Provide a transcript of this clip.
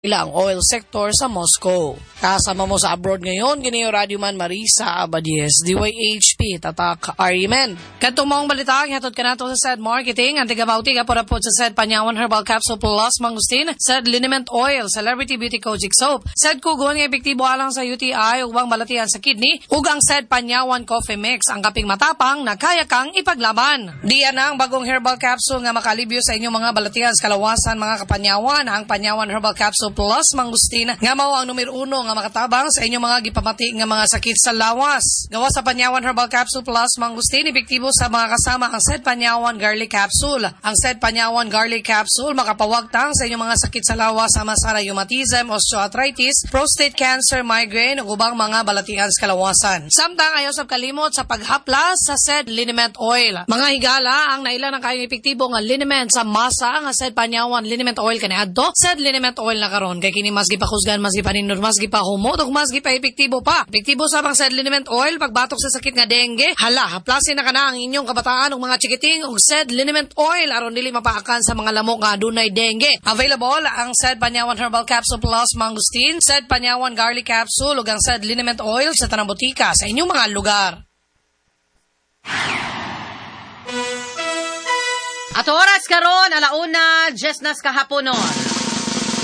ilang oil sector sa Moscow. Kasama mo sa abroad ngayon, ganyo Radio Man Marisa Abadies, DYHP, Tatak Arimen. Katong maong balita, hatod ka nato sa SED Marketing, ang tigabauti ka po sa SED Panyawan Herbal Capsule Plus Mangustin, SED Liniment Oil, Celebrity Beauty Kojic Soap, SED Kugon nga epektibo alang sa UTI, ubang balatian sa kidney, ug ang SED Panyawan Coffee Mix, ang kaping matapang na kaya kang ipaglaban. Diyan ang bagong herbal capsule nga makalibyo sa inyong mga balatian sa kalawasan mga kapanyawan, ang Panyawan Herbal Capsule Plus Mangustin nga mao ang numero 1 nga makatabang sa inyong mga gipamati nga mga sakit sa lawas. Gawa sa Panyawan Herbal Capsule Plus Mangustin, epektibo sa mga kasama ang SED Panyawan Garlic Capsule. Ang SED Panyawan Garlic Capsule makapawagtang sa inyong mga sakit sa lawas sama sa rheumatism, osteoarthritis, prostate cancer, migraine ug ubang mga balatian sa kalawasan. Samtang ayaw sab kalimot sa paghaplas sa SED Liniment Oil. Mga higala ang naila ng kayong epektibo nga liniment sa masa nga SED Panyawan Liniment Oil kaniadto SED Liniment Oil na karon kay kini mas gipakusgan, mas gipaninor, mas gipahumot ug mas gipa-epektibo pa. Epektibo sa pang SED Liniment Oil pagbatok sa sakit nga dengue. Hala, haplasin na kana ang inyong kabataan ug mga chikiting ug SED Liniment Oil aron dili mapaakan sa mga lamok nga adunay dengue. Available ang SED Panyawan Herbal Capsule Plus Mangustin, SED Panyawan Garlic Capsule ug ang SED Liniment Oil sa tanang botika sa inyong mga lugar. At oras karon, 1:10 nas kahaponon.